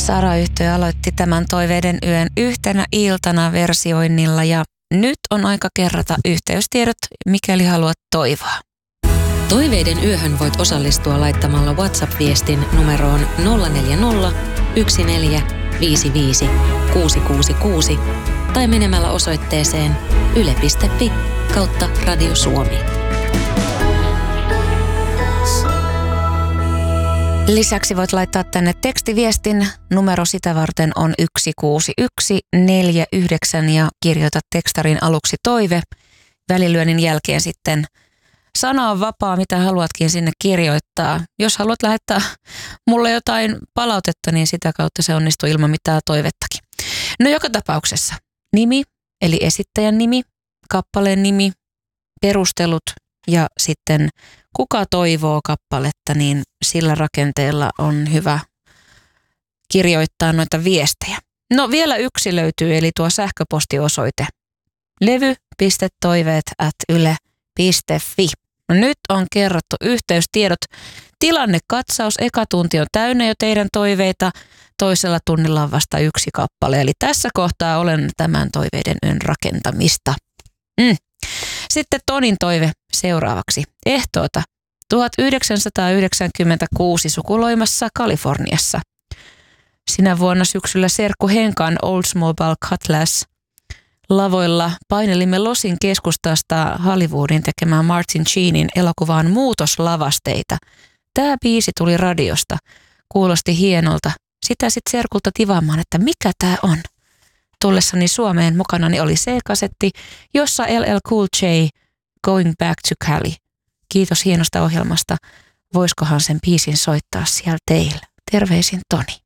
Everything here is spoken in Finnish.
Sara-yhtye aloitti tämän Toiveiden yön yhtenä iltana versioinnilla ja nyt on aika kerrata yhteystiedot, mikäli haluat toivoa. Toiveiden yöhön voit osallistua laittamalla WhatsApp-viestin numeroon 040 1455 666 tai menemällä osoitteeseen yle.fi/Radio Suomi. Lisäksi voit laittaa tänne tekstiviestin. Numero sitä varten on 16149 ja kirjoita tekstarin aluksi toive. Välilyönnin jälkeen sitten sana on vapaa, mitä haluatkin sinne kirjoittaa. Jos haluat lähettää mulle jotain palautetta, niin sitä kautta se onnistuu ilman mitään toivettakin. No joka tapauksessa nimi, eli esittäjän nimi, kappaleen nimi, perustelut ja sitten kuka toivoo kappaletta, niin sillä rakenteella on hyvä kirjoittaa noita viestejä. No vielä yksi löytyy, eli tuo sähköpostiosoite levy.toiveet@yle.fi. No nyt on kerrottu yhteystiedot. Tilannekatsaus, eka tunti on täynnä jo teidän toiveita. Toisella tunnilla on vasta yksi kappale. Eli tässä kohtaa olen tämän Toiveiden yön rakentamista. Sitten Tonin toive seuraavaksi. Ehtoota 1996 Sukuloimassa Kaliforniassa. Sinä vuonna syksyllä serkku Henkan Oldsmobile Cutlass lavoilla painelimme Losin keskustasta Hollywoodin tekemään Martin Sheenin elokuvaan Muutoslavasteita. Tämä biisi tuli radiosta. Kuulosti hienolta. Sitä sitten serkulta tivaamaan, että mikä tämä on. Tullessani Suomeen mukanani oli C-kasetti, jossa LL Cool J Going Back to Cali. Kiitos hienosta ohjelmasta. Voiskohan sen biisin soittaa siellä teillä? Terveisin Toni.